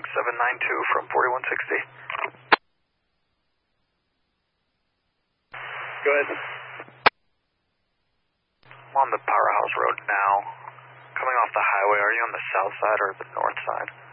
792 from 4160. Go ahead. I'm on the Powerhouse Road now. Coming off the highway, are you on the south side or the north side?